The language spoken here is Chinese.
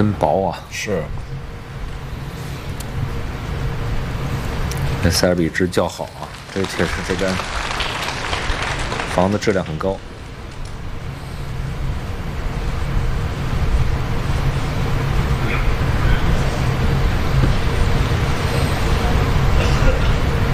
真薄啊！ 是。 跟塞尔比之较好啊，这确实这个房子质量很高。